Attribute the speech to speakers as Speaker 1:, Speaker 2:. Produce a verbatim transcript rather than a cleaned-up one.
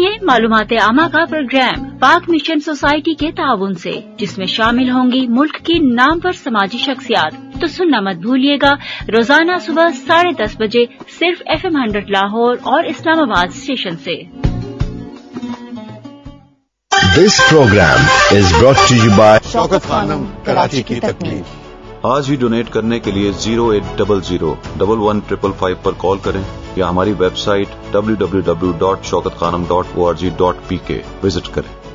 Speaker 1: सुनिए मालूमाते आमा का प्रोग्राम पाक मिशन सोसाइटी के ताउन से, जिसमें शामिल होंगी मुल्क की नामवर समाजी शख्सियात। तो सुनना मत भूलिएगा रोजाना सुबह साढ़े दस बजे सिर्फ एफ एम हंड्रेड लाहौर और इस्लामाबाद स्टेशन से।
Speaker 2: This program is brought to you by
Speaker 3: Shaukat Khanam Karachi की तकलीफ।
Speaker 4: आज ही डोनेट करने के लिए zero eight double zero double one triple five पर कॉल करें या हमारी website W W W dot Shaukat Khanam dot O R G dot P के विजिट करें।